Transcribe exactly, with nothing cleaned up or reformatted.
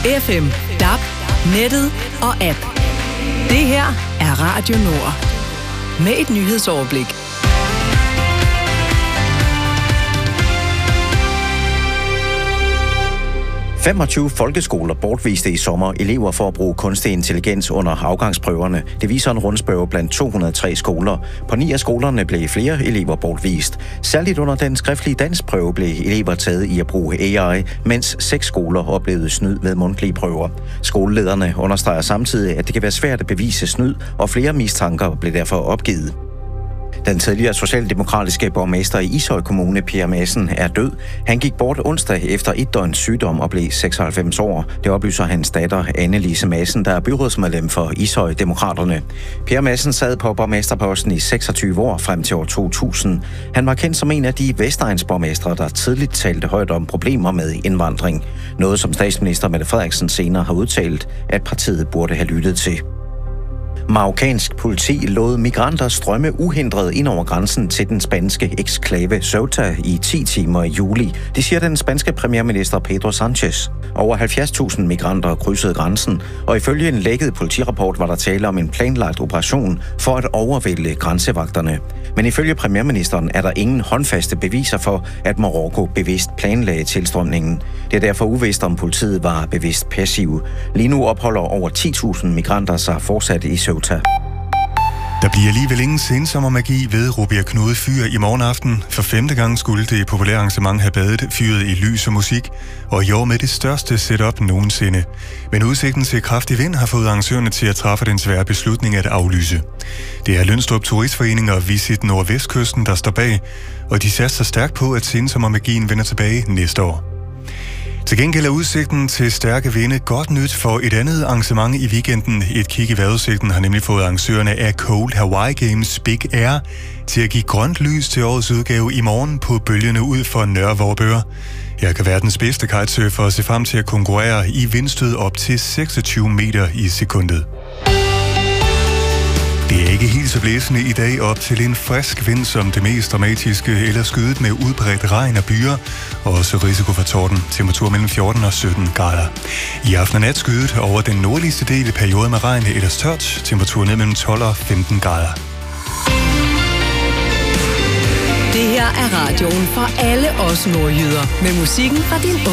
F M, D A B, nettet og app. Det her er Radio Nord. Med et nyhedsoverblik. femogtyve folkeskoler bortviste i sommer elever for at bruge kunstig intelligens under afgangsprøverne. Det viser en rundspørge blandt to hundrede og tre skoler. På ni af skolerne blev flere elever bortvist. Særligt under den skriftlige danskprøve blev elever taget i at bruge A I, mens seks skoler oplevede snyd ved mundtlige prøver. Skolelederne understreger samtidig, at det kan være svært at bevise snyd, og flere mistanker blev derfor opgivet. Den tidligere socialdemokratiske borgmester i Ishøj Kommune, Per Madsen, er død. Han gik bort onsdag efter et døgns sygdom og blev seksoghalvfems år. Det oplyser hans datter, Anne-Lise Madsen, der er byrådsmedlem for Ishøj Demokraterne. Per Madsen sad på borgmesterposten i seksogtyve år frem til år to tusind. Han var kendt som en af de vestegnsborgmestre, der tidligt talte højt om problemer med indvandring. Noget som statsminister Mette Frederiksen senere har udtalt, at partiet burde have lyttet til. Marokkansk politi lod migranter strømme uhindret ind over grænsen til den spanske eksklave Ceuta i ti timer i juli. Det siger den spanske premierminister Pedro Sánchez. Over halvfjerds tusind migranter krydsede grænsen, og ifølge en lækket politirapport var der tale om en planlagt operation for at overvælde grænsevagterne. Men ifølge premierministeren er der ingen håndfaste beviser for, at Marokko bevidst planlagde tilstrømningen. Det er derfor uvist, om politiet var bevidst passive. Lige nu opholder over ti tusind migranter sig fortsat i Ceuta. Der bliver alligevel ingen sensommermagi ved Rubjerg Knude Fyr i morgen aften. For femte gang skulle det populære arrangement have badet fyret i lys og musik, og i år med det største setup nogensinde. Men udsigten til kraftig vind har fået arrangørerne til at træffe den svære beslutning at aflyse. Det er Lønstrup Turistforening og Visit Nordvestkysten, der står bag, og de satser stærkt på, at sensommermagien vender tilbage næste år. Til gengæld er udsigten til stærke vinde godt nyt for et andet arrangement i weekenden. Et kig i vejrudsigten har nemlig fået arrangørerne af Cold Hawaii Games Big Air til at give grønt lys til årets udgave i morgen på bølgene ud for Nørre Vorupør. Her kan verdens bedste kitesurfer se frem til at konkurrere i vindstød op til seksogtyve meter i sekundet. Det er ikke helt så blæsende i dag op til en frisk vind som det mest dramatiske, eller skydet med udbredt regn og byer, og også risiko for torden. Temperatur mellem fjorten og sytten grader. I aften og nat skydet over den nordligste del i perioden med regn, ellers tørt. Temperatur ned mellem tolv og femten grader. Det her er radioen for alle os nordjyder, med musikken fra din